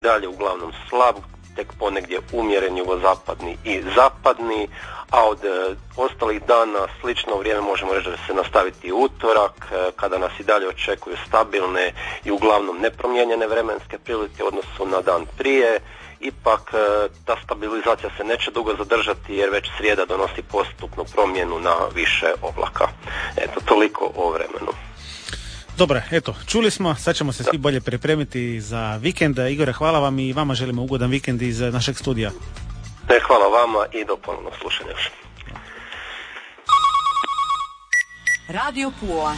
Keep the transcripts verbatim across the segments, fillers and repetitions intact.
dalje uglavnom slab, tek ponegdje umjeren jugozapadni i zapadni, a od e, ostalih dana slično vrijeme možemo reći da će se nastaviti i utorak, e, kada nas i dalje očekuju stabilne i uglavnom nepromijenjene vremenske prilike u odnosu na dan prije. Ipak e, ta stabilizacija se neće dugo zadržati jer već srijeda donosi postupnu promjenu na više oblaka. Eto, toliko o vremenu. Dobro, eto, čuli smo, sad ćemo se svi bolje pripremiti za vikend. Igore, hvala vam i vama želimo ugodan vikend iz našeg studija. Ne, hvala vama i do ponovnog slušanja. Radio Pula.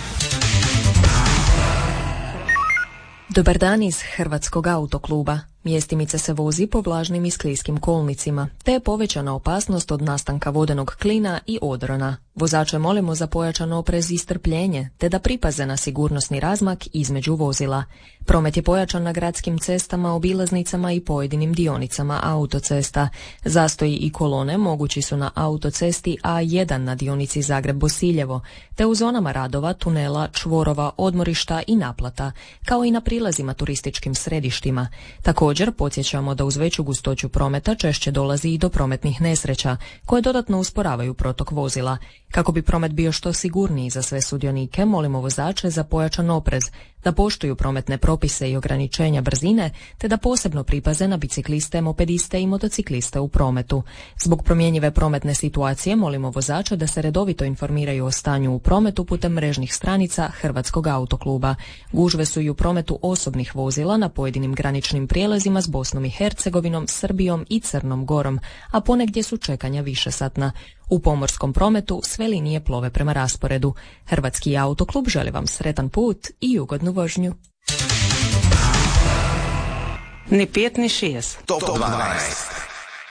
Dobar dan iz Hrvatskog autokluba. Mjestimica se vozi po vlažnim i skliskim kolnicima, te je povećana opasnost od nastanka vodenog klina i odrona. Vozače molimo za pojačan oprez i strpljenje, te da pripaze na sigurnosni razmak između vozila. Promet je pojačan na gradskim cestama, obilaznicama i pojedinim dionicama autocesta. Zastoji i kolone mogući su na autocesti A jedan na dionici Zagreb-Bosiljevo, te u zonama radova, tunela, čvorova, odmorišta i naplata, kao i na prilazima turističkim središtima. Također podsjećamo da uz veću gustoću prometa češće dolazi i do prometnih nesreća, koje dodatno usporavaju protok vozila. Kako bi promet bio što sigurniji za sve sudionike, molimo vozače za pojačan oprez, da poštuju prometne propise i ograničenja brzine, te da posebno pripaze na bicikliste, mopediste i motocikliste u prometu. Zbog promjenjive prometne situacije molimo vozače da se redovito informiraju o stanju u prometu putem mrežnih stranica Hrvatskog autokluba. Gužve su i u prometu osobnih vozila na pojedinim graničnim prijelazima s Bosnom i Hercegovinom, Srbijom i Crnom Gorom, a ponegdje su čekanja višesatna. U pomorskom prometu sve linije plove prema rasporedu. Hrvatski autoklub želi vam sretan put i ugodnu vožnju. Ni pet, ni šest. Top dvanaest.